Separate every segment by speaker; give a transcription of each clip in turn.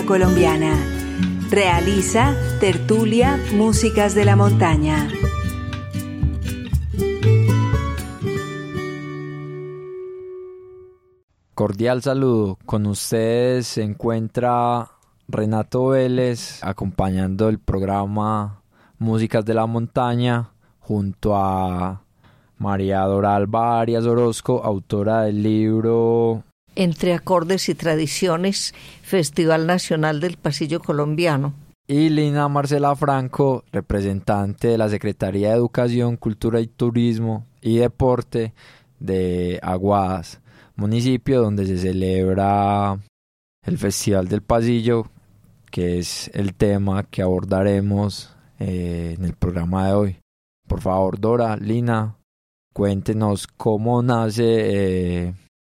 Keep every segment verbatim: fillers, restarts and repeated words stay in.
Speaker 1: Colombiana. Realiza Tertulia Músicas de la Montaña.
Speaker 2: Cordial saludo. Con ustedes se encuentra Renato Vélez acompañando el programa Músicas de la Montaña junto a María Doralba Arias Orozco, autora del libro
Speaker 3: Entre acordes y tradiciones, Festival Nacional del Pasillo Colombiano.
Speaker 2: Y Lina Marcela Franco, representante de la Secretaría de Educación, Cultura y Turismo y Deporte de Aguadas, municipio donde se celebra el Festival del Pasillo, que es el tema que abordaremos eh, en el programa de hoy. Por favor, Dora, Lina, cuéntenos cómo nace eh,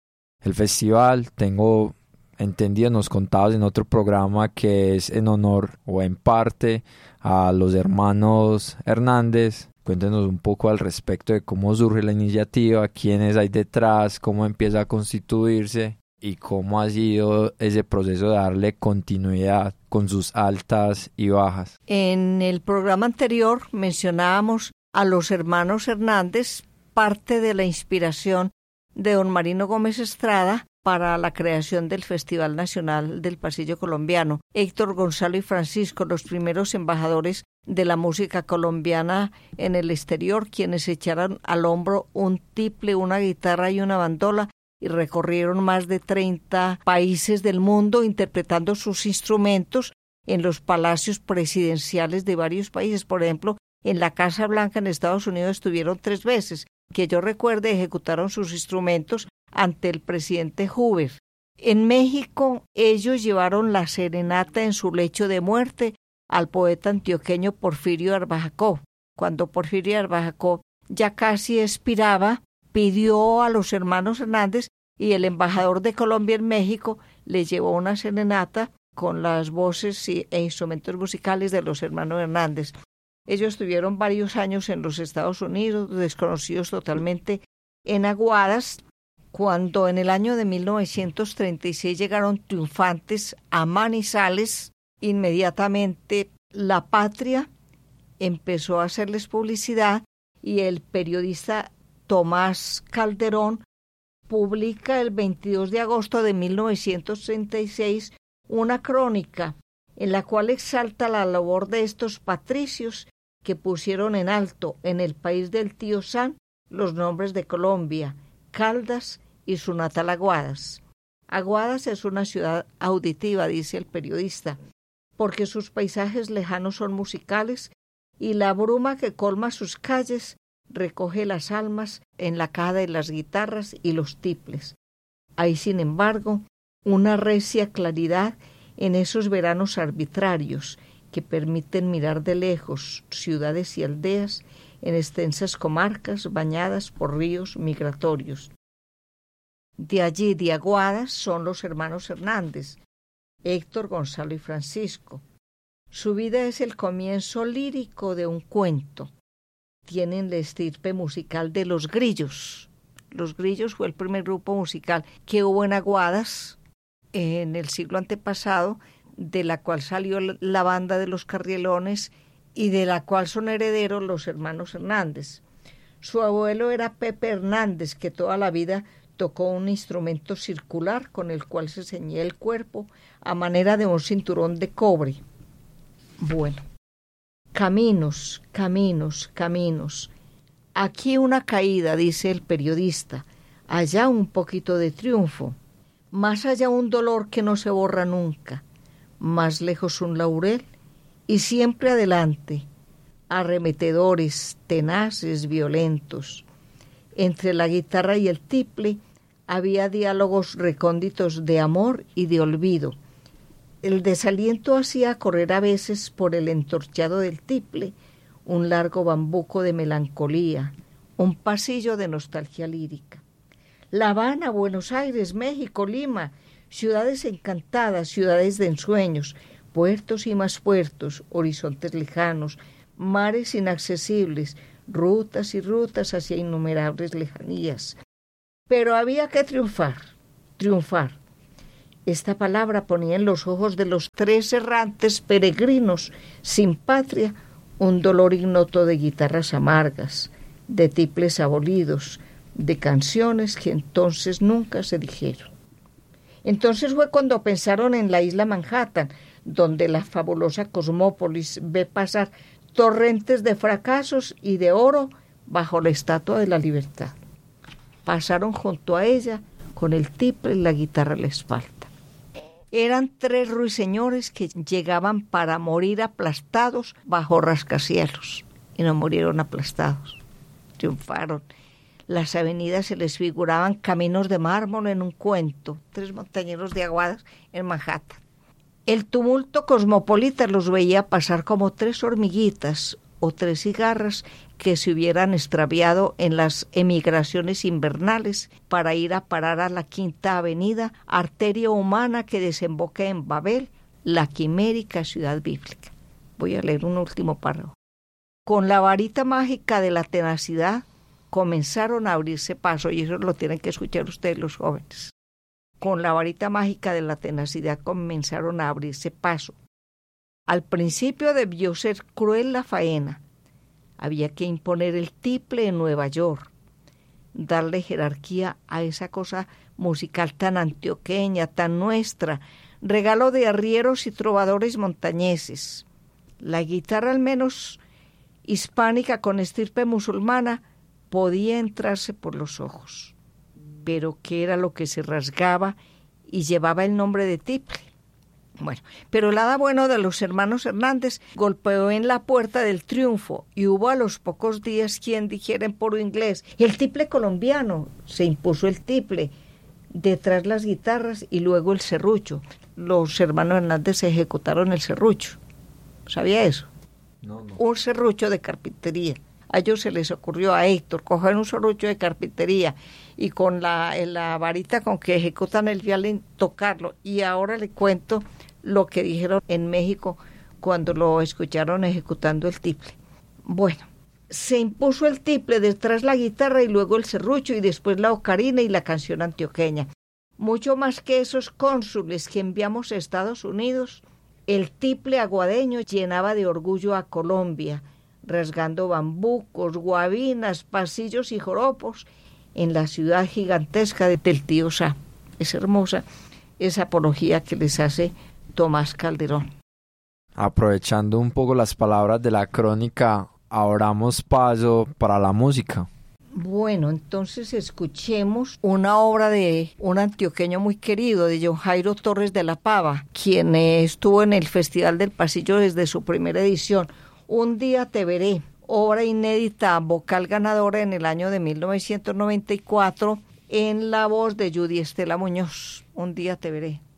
Speaker 2: el festival. Tengo entendido, nos contabas en otro programa que es en honor o en parte a los hermanos Hernández. Cuéntenos un poco al respecto de cómo surge la iniciativa, quiénes hay detrás, cómo empieza a constituirse y cómo ha sido ese proceso de darle continuidad con sus altas y bajas.
Speaker 3: En el programa anterior mencionábamos a los hermanos Hernández, parte de la inspiración de don Marino Gómez Estrada para la creación del Festival Nacional del Pasillo Colombiano. Héctor, Gonzalo y Francisco, los primeros embajadores de la música colombiana en el exterior, quienes echaron al hombro un tiple, una guitarra y una bandola y recorrieron más de treinta países del mundo interpretando sus instrumentos en los palacios presidenciales de varios países. Por ejemplo, en la Casa Blanca en Estados Unidos estuvieron tres veces. Que yo recuerde, ejecutaron sus instrumentos ante el presidente Hoover. En México, ellos llevaron la serenata en su lecho de muerte al poeta antioqueño Porfirio Arbajacó. Cuando Porfirio Arbajacó ya casi expiraba, pidió a los hermanos Hernández y el embajador de Colombia en México le llevó una serenata con las voces y, e instrumentos musicales de los hermanos Hernández. Ellos estuvieron varios años en los Estados Unidos, desconocidos totalmente en Aguadas, cuando en el año de mil novecientos treinta y seis llegaron triunfantes a Manizales. Inmediatamente La Patria empezó a hacerles publicidad y el periodista Tomás Calderón publica el veintidós de agosto de mil novecientos treinta y seis una crónica en la cual exalta la labor de estos patricios que pusieron en alto en el país del tío San los nombres de Colombia, Caldas y su natal Aguadas. Aguadas es una ciudad auditiva, dice el periodista, porque sus paisajes lejanos son musicales y la bruma que colma sus calles recoge las almas en la caja de las guitarras y los tiples. Hay, sin embargo, una recia claridad en esos veranos arbitrarios que permiten mirar de lejos ciudades y aldeas en extensas comarcas bañadas por ríos migratorios. De allí, de Aguadas, son los hermanos Hernández, Héctor, Gonzalo y Francisco. Su vida es el comienzo lírico de un cuento. Tienen la estirpe musical de Los Grillos. Los Grillos fue el primer grupo musical que hubo en Aguadas en el siglo antepasado, de la cual salió la banda de los Carrielones y de la cual son herederos los hermanos Hernández. Su abuelo era Pepe Hernández, que toda la vida tocó un instrumento circular con el cual se ceñía el cuerpo a manera de un cinturón de cobre. Bueno, caminos, caminos, caminos. Aquí una caída, dice el periodista, allá un poquito de triunfo, más allá un dolor que no se borra nunca, más lejos un laurel y siempre adelante, arremetedores, tenaces, violentos. Entre la guitarra y el tiple había diálogos recónditos de amor y de olvido. El desaliento hacía correr a veces por el entorchado del tiple un largo bambuco de melancolía, un pasillo de nostalgia lírica. La Habana, Buenos Aires, México, Lima, ciudades encantadas, ciudades de ensueños, puertos y más puertos, horizontes lejanos, mares inaccesibles, rutas y rutas hacia innumerables lejanías. Pero había que triunfar, triunfar. Esta palabra ponía en los ojos de los tres errantes peregrinos sin patria un dolor ignoto de guitarras amargas, de tiples abolidos, de canciones que entonces nunca se dijeron. Entonces fue cuando pensaron en la isla Manhattan, donde la fabulosa cosmópolis ve pasar torrentes de fracasos y de oro bajo la Estatua de la Libertad. Pasaron junto a ella con el tiple y la guitarra a la espalda. Eran tres ruiseñores que llegaban para morir aplastados bajo rascacielos y no murieron aplastados, triunfaron. Las avenidas se les figuraban caminos de mármol en un cuento, tres montañeros de Aguadas en Manhattan. El tumulto cosmopolita los veía pasar como tres hormiguitas o tres cigarras que se hubieran extraviado en las emigraciones invernales para ir a parar a la Quinta Avenida, arteria humana que desemboca en Babel, la quimérica ciudad bíblica. Voy a leer un último párrafo. Con la varita mágica de la tenacidad comenzaron a abrirse paso, y eso lo tienen que escuchar ustedes los jóvenes. Con la varita mágica de la tenacidad comenzaron a abrirse paso. Al principio debió ser cruel la faena. Había que imponer el tiple en Nueva York, darle jerarquía a esa cosa musical tan antioqueña, tan nuestra, regalo de arrieros y trovadores montañeses. La guitarra, al menos hispánica con estirpe musulmana, podía entrarse por los ojos. Pero ¿qué era lo que se rasgaba y llevaba el nombre de tiple? Bueno, pero el hada bueno de los hermanos Hernández golpeó en la puerta del triunfo y hubo a los pocos días quien dijera en puro inglés: el tiple colombiano. Se impuso el tiple, detrás las guitarras y luego el serrucho. Los hermanos Hernández ejecutaron el serrucho. ¿Sabía eso?
Speaker 2: No, no.
Speaker 3: Un serrucho de carpintería. A ellos se les ocurrió, a Héctor, coger un serrucho de carpintería y con la, la varita con que ejecutan el violín tocarlo. Y ahora le cuento lo que dijeron en México cuando lo escucharon ejecutando el tiple. Bueno, se impuso el tiple, detrás la guitarra y luego el serrucho y después la ocarina y la canción antioqueña. Mucho más que esos cónsules que enviamos a Estados Unidos, el tiple aguadeño llenaba de orgullo a Colombia, rasgando bambucos, guabinas, pasillos y joropos en la ciudad gigantesca de del tío Sa. Es hermosa esa apología que les hace Tomás Calderón.
Speaker 2: Aprovechando un poco las palabras de la crónica, abramos paso para la música.
Speaker 3: Bueno, entonces escuchemos una obra de un antioqueño muy querido, de John Jairo Torres de la Pava, quien eh, estuvo en el Festival del Pasillo desde su primera edición. Un día te veré, obra inédita, vocal ganadora en el año de mil novecientos noventa y cuatro, en la voz de Judy Estela Muñoz. Un día te veré.